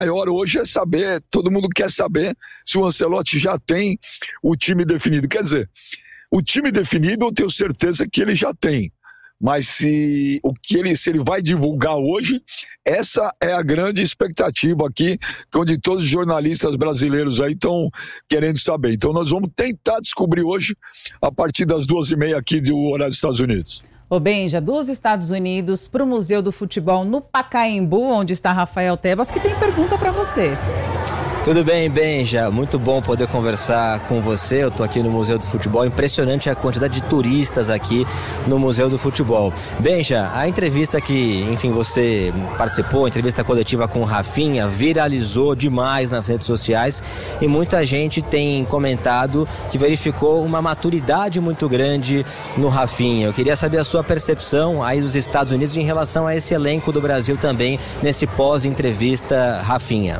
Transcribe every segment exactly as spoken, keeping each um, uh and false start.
maior hoje é saber, todo mundo quer saber se o Ancelotti já tem o time definido. Quer dizer, o time definido eu tenho certeza que ele já tem. Mas se, o que ele, se ele vai divulgar hoje, essa é a grande expectativa aqui, onde todos os jornalistas brasileiros aí estão querendo saber. Então nós vamos tentar descobrir hoje, a partir das duas e meia aqui do horário dos Estados Unidos. Ô Benja, dos Estados Unidos para o Museu do Futebol no Pacaembu, onde está Rafael Tebas, que tem pergunta para você. Tudo bem, Benja? Muito bom poder conversar com você. Eu estou aqui no Museu do Futebol. Impressionante a quantidade de turistas aqui no Museu do Futebol. Benja, a entrevista que, enfim, você participou, a entrevista coletiva com o Rafinha, viralizou demais nas redes sociais e muita gente tem comentado que verificou uma maturidade muito grande no Rafinha. Eu queria saber a sua percepção aí dos Estados Unidos em relação a esse elenco do Brasil também nesse pós-entrevista Rafinha.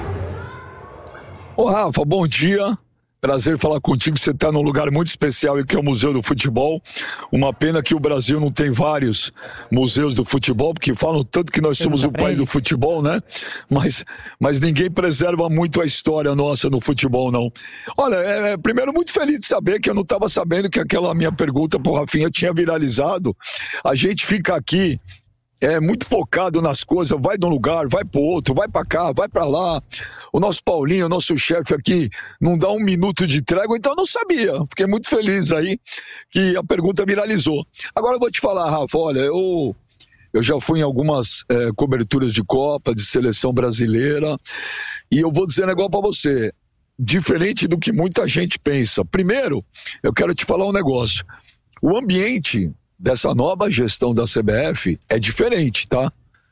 Ô Rafa, bom dia, prazer falar contigo, você está num lugar muito especial que é o Museu do Futebol, uma pena que o Brasil não tem vários museus do futebol, porque falam tanto que nós somos o país do futebol, né? Mas, mas ninguém preserva muito a história nossa no futebol, não. Olha, é, é, primeiro muito feliz de saber que eu não estava sabendo que aquela minha pergunta pro Rafinha tinha viralizado. A gente fica aqui é muito focado nas coisas, vai de um lugar, vai pro outro, vai pra cá, vai pra lá. O nosso Paulinho, o nosso chefe aqui, não dá um minuto de trégua, então eu não sabia. Fiquei muito feliz aí que a pergunta viralizou. Agora eu vou te falar, Rafa, olha, eu, eu já fui em algumas é, coberturas de Copa, de seleção brasileira, e eu vou dizer um negócio pra você, diferente do que muita gente pensa. Primeiro, eu quero te falar um negócio. O ambiente dessa nova gestão da C B F é diferente, tá?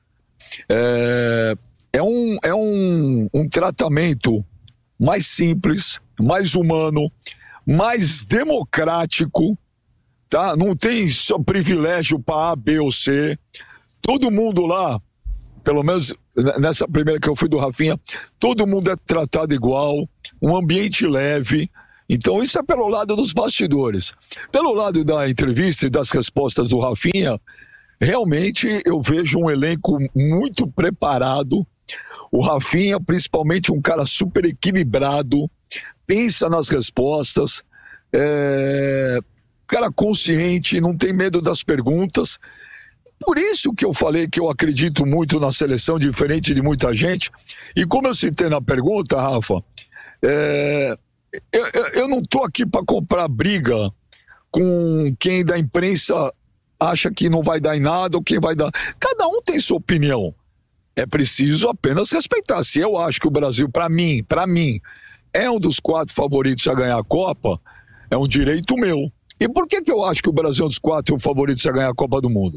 É, é, um, é um, um tratamento mais simples, mais humano, mais democrático, tá? Não tem só privilégio para A, B ou C. Todo mundo lá, pelo menos nessa primeira que eu fui do Rafinha, todo mundo é tratado igual, um ambiente leve. Então isso é pelo lado dos bastidores. Pelo lado da entrevista e das respostas do Rafinha, realmente eu vejo um elenco muito preparado. O Rafinha, principalmente, um cara super equilibrado, pensa nas respostas, é... cara consciente, não tem medo das perguntas. Por isso que eu falei que eu acredito muito na seleção, diferente de muita gente. E como eu citei na pergunta, Rafa, é... Eu, eu, eu não tô aqui para comprar briga com quem da imprensa acha que não vai dar em nada ou quem vai dar. Cada um tem sua opinião. É preciso apenas respeitar. Se eu acho que o Brasil, para mim, para mim, é um dos quatro favoritos a ganhar a Copa, é um direito meu. E por que que eu acho que o Brasil é um dos quatro favoritos a ganhar a Copa do Mundo?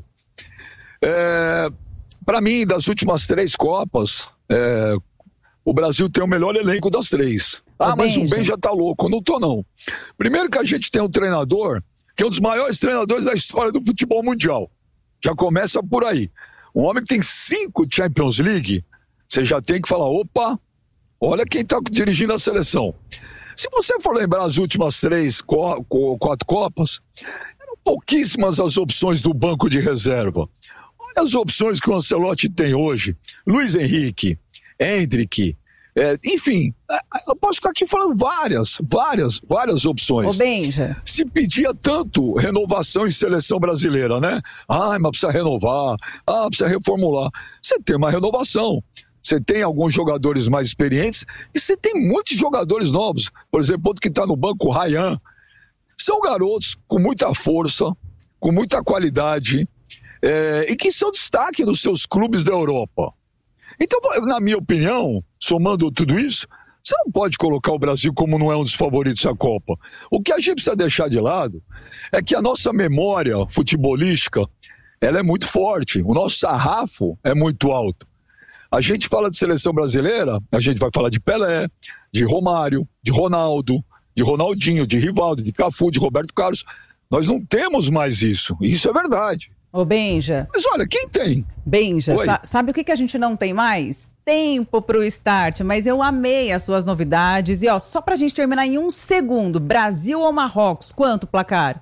É, para mim, das últimas três Copas, é, o Brasil tem o melhor elenco das três. Ah, mas o Ben já tá louco. Não tô, não. Primeiro que a gente tem um treinador que é um dos maiores treinadores da história do futebol mundial. Já começa por aí. Um homem que tem cinco Champions League, você já tem que falar, opa, olha quem tá dirigindo a seleção. Se você for lembrar as últimas três, quatro Copas, eram pouquíssimas as opções do banco de reserva. Olha as opções que o Ancelotti tem hoje. Luiz Henrique, Endrick, É, enfim, eu posso ficar aqui falando várias, várias, várias opções. Ô Benja. Se pedia tanto renovação em seleção brasileira, né? Ah, mas precisa renovar, ah, precisa reformular. Você tem uma renovação, você tem alguns jogadores mais experientes e você tem muitos jogadores novos. Por exemplo, outro que está no banco, o Ryan. São garotos com muita força, com muita qualidade é, e que são destaque nos seus clubes da Europa. Então, na minha opinião, somando tudo isso, você não pode colocar o Brasil como não é um dos favoritos da Copa. O que a gente precisa deixar de lado é que a nossa memória futebolística, ela é muito forte, o nosso sarrafo é muito alto. A gente fala de seleção brasileira, a gente vai falar de Pelé, de Romário, de Ronaldo, de Ronaldinho, de Rivaldo, de Cafu, de Roberto Carlos. Nós não temos mais isso, isso é verdade. Ô Benja. Mas olha, quem tem? Benja, sa- sabe o que, que a gente não tem mais? Tempo pro start, mas eu amei as suas novidades. E ó, só pra gente terminar em um segundo, Brasil ou Marrocos, quanto o placar?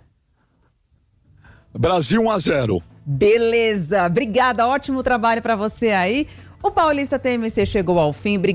Brasil um a zero. Beleza, obrigada, ótimo trabalho pra você aí. O Paulista T M C chegou ao fim.